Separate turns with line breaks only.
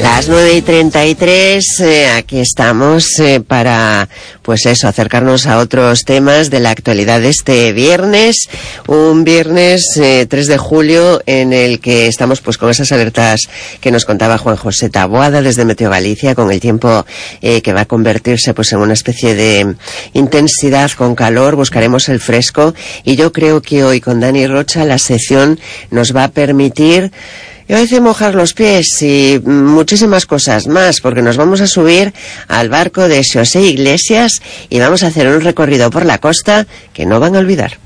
Las 9:33, aquí estamos para, pues eso, acercarnos a otros temas de la actualidad de este viernes, un viernes 3 de julio en el que estamos pues con esas alertas que nos contaba Juan José Taboada desde Meteo Galicia, con el tiempo que va a convertirse pues en una especie de intensidad con calor. Buscaremos el fresco y yo creo que hoy con Dani Rocha la sección nos va a permitir, yo hice mojar los pies y muchísimas cosas más, porque nos vamos a subir al barco de Xosé Iglesias y vamos a hacer un recorrido por la costa que no van a olvidar.